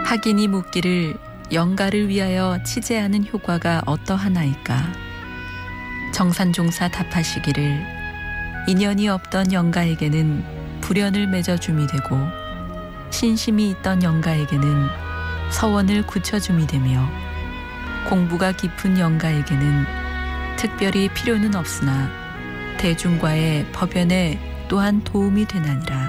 학인이 묻기를 영가를 위하여 치재하는 효과가 어떠하나이까. 정산종사 답하시기를 인연이 없던 영가에게는 불연을 맺어줌이 되고 신심이 있던 영가에게는 서원을 굳혀줌이 되며 공부가 깊은 영가에게는 특별히 필요는 없으나 대중과의 법연에 또한 도움이 되나니라.